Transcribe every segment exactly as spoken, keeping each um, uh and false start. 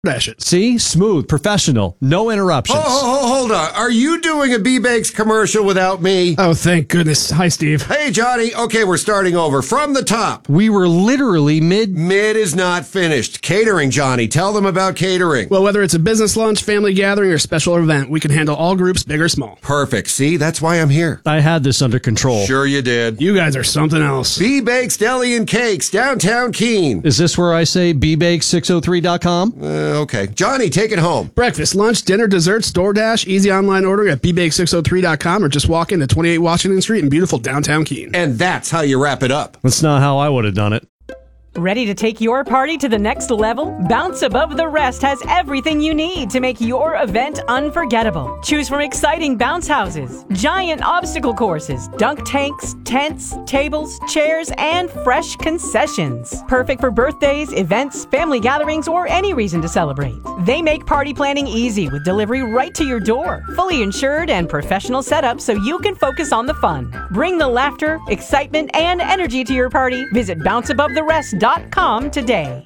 Dash it. See? Smooth, professional, no interruptions. Oh, oh, oh, hold on. Are you doing a B-Bakes commercial without me? Oh, thank goodness. Hi, Steve. Hey, Johnny. Okay, we're starting over. From the top. We were literally mid... Mid is not finished. Catering, Johnny. Tell them about catering. Well, whether it's a business lunch, family gathering, or special event, we can handle all groups, big or small. Perfect. See, that's why I'm here. I had this under control. Sure you did. You guys are something else. B-Bakes Deli and Cakes, downtown Keene. Is this where I say b bake six oh three dot com? Uh, okay. Johnny, take it home. Breakfast, lunch, dinner, desserts, DoorDash, easy online ordering at b bake six oh three dot com or just walk into twenty-eight Washington Street in beautiful downtown Keene. And that's how you wrap it up. That's not how I would have done it. Ready to take your party to the next level? Bounce Above the Rest has everything you need to make your event unforgettable. Choose from exciting bounce houses, giant obstacle courses, dunk tanks, tents, tables, chairs, and fresh concessions. Perfect for birthdays, events, family gatherings, or any reason to celebrate. They make party planning easy with delivery right to your door. Fully insured and professional setup so you can focus on the fun. Bring the laughter, excitement, and energy to your party. Visit bounce above the rest dot com today.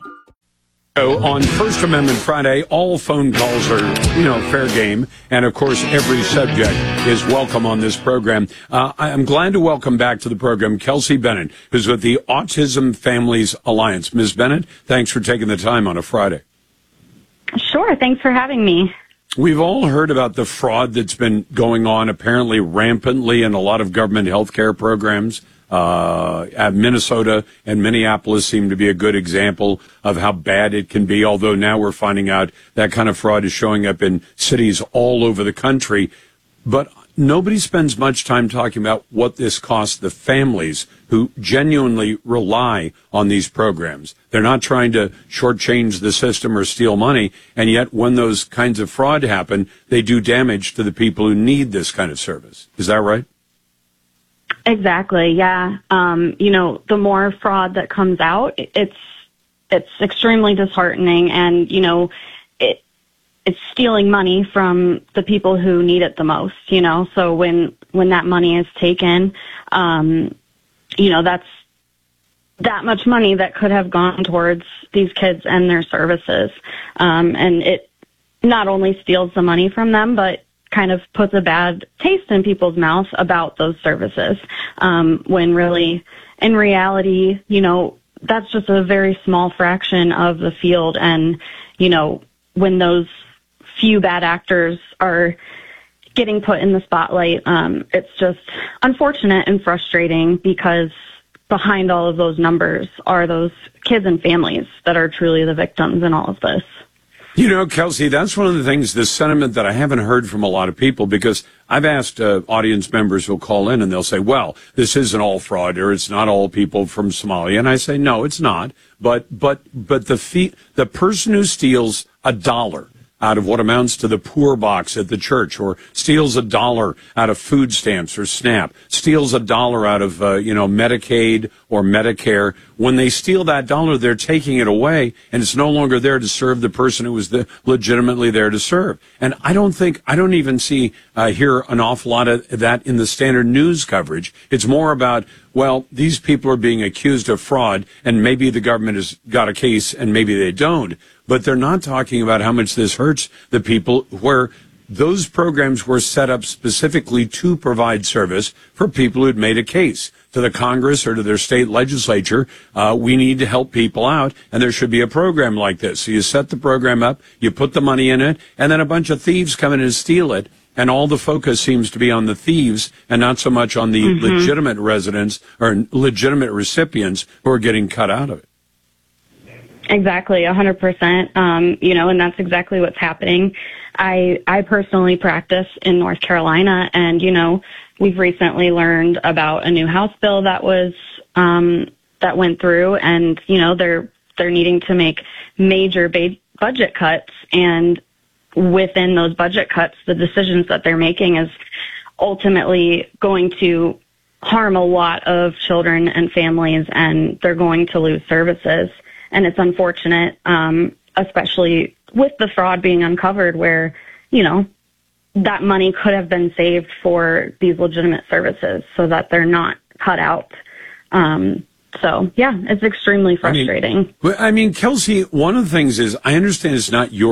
So on First Amendment Friday, all phone calls are, you know, fair game. And, of course, every subject is welcome on this program. Uh, I'm glad to welcome back to the program Kelsey Bennett, who's with the Autism Families Alliance. Miz Bennett, thanks for taking the time on a Friday. Sure. Thanks for having me. We've all heard about the fraud that's been going on apparently rampantly in a lot of government health care programs. Uh, at Minnesota and Minneapolis seem to be a good example of how bad it can be, although now we're finding out that kind of fraud is showing up in cities all over the country. But nobody spends much time talking about what this costs the families who genuinely rely on these programs. They're not trying to shortchange the system or steal money, and yet when those kinds of fraud happen, they do damage to the people who need this kind of service. Is that right? Exactly. Yeah. Um, you know, the more fraud that comes out, it's, it's extremely disheartening, and, you know, it, it's stealing money from the people who need it the most, you know, so when, when that money is taken, um, you know, that's that much money that could have gone towards these kids and their services. Um, and it not only steals the money from them, but kind of puts a bad taste in people's mouths about those services, um, when really, in reality, you know, that's just a very small fraction of the field. And, you know, when those few bad actors are getting put in the spotlight, um, it's just unfortunate and frustrating, because behind all of those numbers are those kids and families that are truly the victims in all of this. You know, Kelsey, that's one of the things, the sentiment that I haven't heard from a lot of people, because I've asked uh, audience members who'll call in and they'll say, well, this isn't all fraud, or it's not all people from Somalia. And I say, no, it's not. But, but, but the fee, the person who steals a dollar out of what amounts to the poor box at the church, or steals a dollar out of food stamps or SNAP, steals a dollar out of, uh, you know, Medicaid or Medicare. When they steal that dollar, they're taking it away, and it's no longer there to serve the person who was the, legitimately there to serve. And I don't think, I don't even see, uh, hear an awful lot of that in the standard news coverage. It's more about, well, these people are being accused of fraud, and maybe the government has got a case and maybe they don't. But they're not talking about how much this hurts the people, where those programs were set up specifically to provide service for people who'd made a case to the Congress or to their state legislature. Uh, we need to help people out, and there should be a program like this. So you set the program up, you put the money in it, and then a bunch of thieves come in and steal it. And all the focus seems to be on the thieves and not so much on the mm-hmm. legitimate residents or legitimate recipients who are getting cut out of it. Exactly, one hundred percent. Um, you know, and that's exactly what's happening. I I personally practice in North Carolina, and, you know, we've recently learned about a new House bill that was um, that went through, and, you know, they're they're needing to make major ba- budget cuts, and within those budget cuts, the decisions that they're making is ultimately going to harm a lot of children and families, and they're going to lose services. And it's unfortunate, um, especially with the fraud being uncovered, where, you know, that money could have been saved for these legitimate services so that they're not cut out. Um, so, yeah, it's extremely frustrating. I mean, I mean, Kelsey, one of the things is, I understand it's not your